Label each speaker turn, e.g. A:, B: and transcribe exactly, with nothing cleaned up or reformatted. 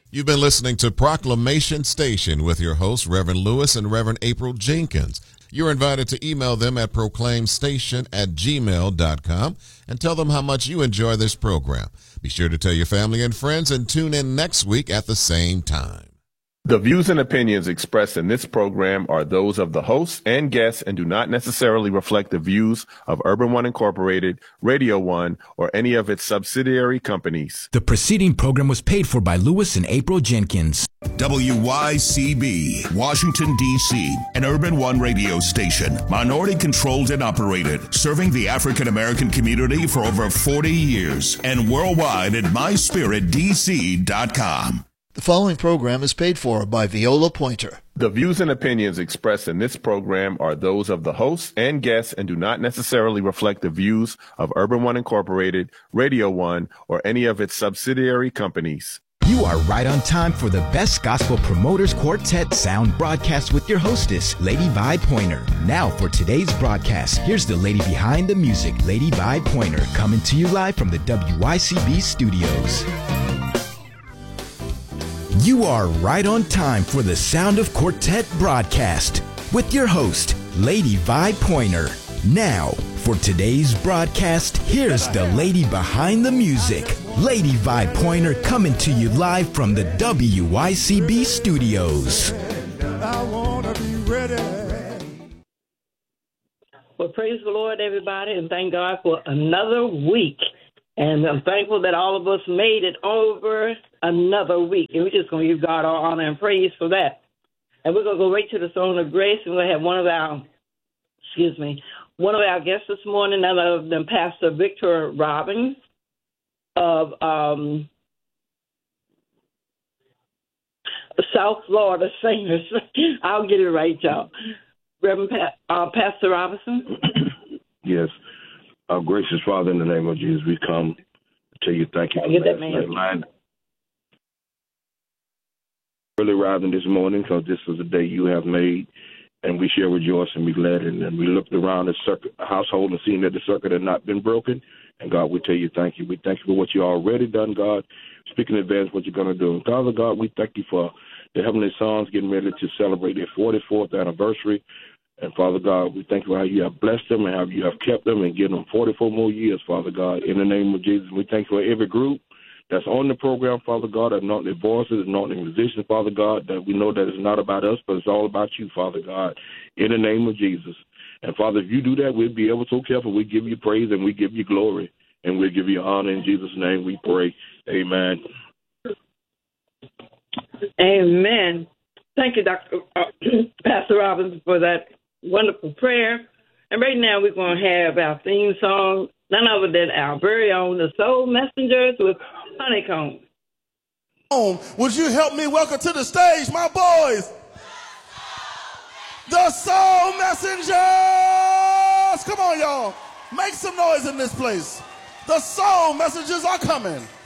A: You've been listening to Proclamation Station with your hosts, Reverend Lewis and Reverend April Jenkins. You're invited to email them at proclaimstation at gmail dot com and tell them how much you enjoy this program. Be sure to tell your family and friends and tune in next week at the same time.
B: The views and opinions expressed in this program are those of the hosts and guests and do not necessarily reflect the views of Urban One Incorporated, Radio One, or any of its subsidiary companies.
C: The preceding program was paid for by Lewis and April Jenkins.
D: W Y C B, Washington, D C, an Urban One radio station, minority controlled and operated, serving the African American community for over forty years, and worldwide at my spirit d c dot com.
E: The following program is paid for by Viola Pointer.
B: The views and opinions expressed in this program are those of the hosts and guests and do not necessarily reflect the views of Urban One Incorporated, Radio One, or any of its subsidiary companies.
C: You are right on time for the best gospel promoters quartet sound broadcast with your hostess, Lady Vi Pointer. Now for today's broadcast, here's the lady behind the music, Lady Vi Pointer, coming to you live from the W Y C B studios. You are right on time for the Sound of Quartet broadcast with your host, Lady Vi Pointer. Now, for today's broadcast, here's the lady behind the music, Lady Vi Pointer, coming to you live from the W Y C B studios.
F: I wanna be ready.
G: Well, praise the Lord, everybody, and thank God for another week. And I'm thankful that all of us made it over another week. And we're just going to give God all honor and praise for that. And we're going to go right to the throne of grace. And we're going to have one of our, excuse me, one of our guests this morning, none other than Pastor Victor Robbins of um, South Florida Singers. I'll get it right, y'all. Reverend pa- uh, Pastor Robinson.
H: Yes. Our gracious Father, in the name of Jesus, we come to tell you thank you for
G: get that
H: last
G: man.
H: night line. Really arriving this morning because this is a day you have made, and we shall rejoice and be glad. And, and we looked around the circuit, household and seen that the circuit had not been broken. And God, we tell you thank you. We thank you for what you already done, God. Speaking in advance what you're going to do. And Father God, we thank you for the Heavenly Sons getting ready to celebrate their forty-fourth anniversary. And, Father God, we thank you for how you have blessed them and how you have kept them and given them forty-four more years, Father God, in the name of Jesus. We thank you for every group that's on the program, Father God, anointing voices, anointing musicians, Father God, that we know that it's not about us, but it's all about you, Father God, in the name of Jesus. And, Father, if you do that, we'll be able to careful. We give you praise and we give you glory, and we'll give you honor. In Jesus' name we pray. Amen.
G: Amen. Thank you, Doctor Uh, Pastor Robbins, for that wonderful prayer. And right now we're going to have our theme song, none other than our very own, the Soul Messengers with Honeycomb.
F: Would you help me welcome to the stage, my boys? The Soul Messengers! Come on, y'all. Make some noise in this place. The Soul Messengers are coming.